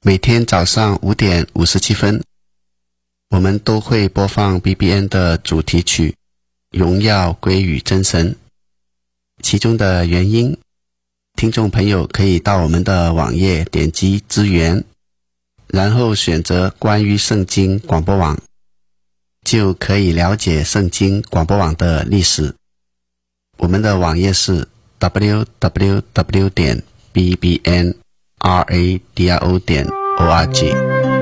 每天早上5点57分，我们都会播放 BBN 的主题曲《荣耀归于真神》。其中的原因，听众朋友可以到我们的网页点击资源，然后选择关于圣经广播网，就可以了解圣经广播网的历史。我们的网页是 www.bbnradio.org。